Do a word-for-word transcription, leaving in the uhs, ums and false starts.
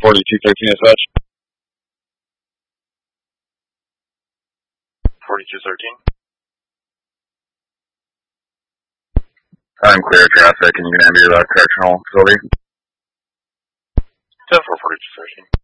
forty-two thirteen as such. forty-two thirteen. I'm clear of traffic. Can you get me to that correctional facility? ten four forty-two thirteen.